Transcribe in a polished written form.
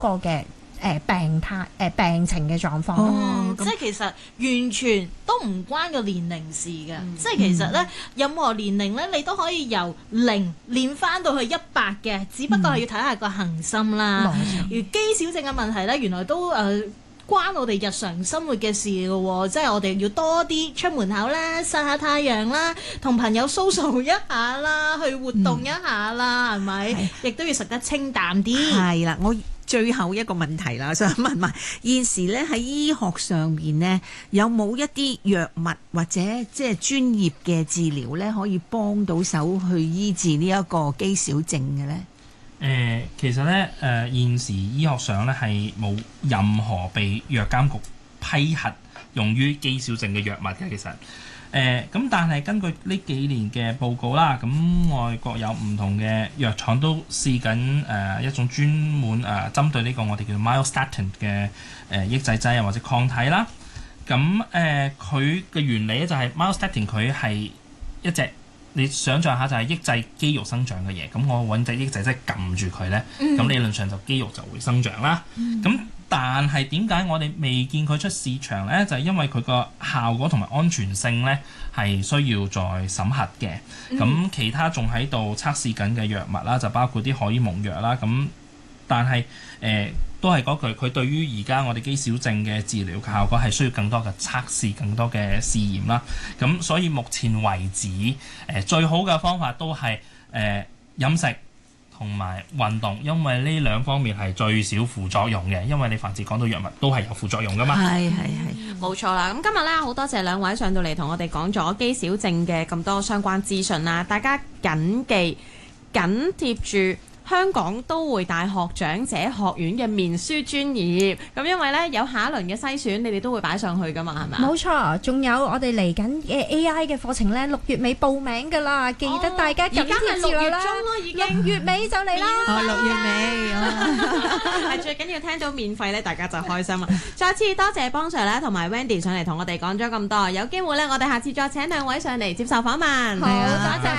個嘅病情嘅狀況。 即係其實完全都唔關個年齡事嘅，即係其實咧任何年齡咧你都可以由0練翻到去100嘅，只不過係要睇下個恒心啦。如肌少症嘅問題咧，原來都關我哋日常生活嘅事嘅喎，即係我哋要多啲出門口啦，曬下太陽啦，同朋友 social 一下啦，去活動一下啦，係咪？亦都要食得清淡啲。 係啦，我最後一個問題啦，想問埋現時咧喺醫學上面呢，有冇一啲藥物或者即係專業嘅治療咧，可以幫到手去醫治呢一個肌少症嘅咧？ 其實咧現時醫學上咧係冇任何被藥監局批核用於肌少症嘅藥物嘅，其實咁但係根據呢幾年嘅報告啦，咁外國有唔同嘅藥廠都試緊一種專門針對呢個我哋叫做 myostatin 嘅抑制劑啊或者抗體啦。咁佢嘅原理咧就係 myostatin 佢係一隻你想象下就係抑制肌肉生長嘅嘢，咁我揾隻抑制劑撳住佢呢，咁理論上就肌肉就會生長啦。咁但係點解我哋未見佢出市場呢？就係因為佢個效果同埋安全性呢係需要再審核嘅。咁其他仲喺度測試緊嘅藥物啦，就包括啲荷爾蒙藥啦。咁但係都係嗰句，佢對於而家我哋肌少症嘅治療效果係需要更多嘅測試、更多嘅試驗啦。咁所以目前為止，最好嘅方法都係飲食同埋運動，因為呢兩方面係最少副作用嘅。因為你凡事講到藥物都係有副作用噶嘛。 係冇錯啦。咁今日咧好多謝兩位上到嚟同我哋講咗肌少症嘅咁多相關資訊啦，大家緊記緊貼住香港都會大學長者學院嘅面書專頁，咁因為咧有下一輪嘅篩選，你哋都會擺上去噶嘛，係咪？ 冇錯，仲有我哋嚟緊嘅 AI 嘅課程咧，6月尾報名㗎啦，記得大家緊貼住啦。6月中咯，已經6月尾就嚟啦。 6月尾， 係最緊要聽到免費咧，大家就開心啦。再次多謝邦 Sir 咧同埋 Wendy 上嚟同我哋講咗咁多，有機會咧我哋下次再請兩位上嚟接受訪問。 好，多謝。